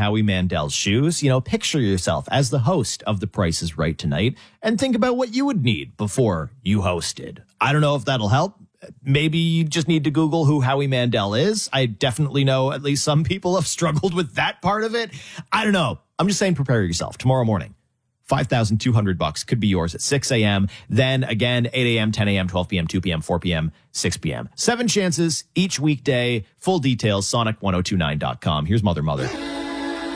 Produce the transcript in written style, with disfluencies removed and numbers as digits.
Howie Mandel's shoes. You know, picture yourself as the host of The Price is Right tonight and think about what you would need before you hosted. I don't know if that'll help. Maybe you just need to Google who Howie Mandel is. I definitely know at least some people have struggled with that part of it. I don't know. I'm just saying, prepare yourself. Tomorrow morning, $5,200 could be yours at 6 a.m. Then again, 8 a.m., 10 a.m., 12 p.m., 2 p.m., 4 p.m., 6 p.m. 7 chances each weekday. Full details, sonic1029.com. Here's Mother.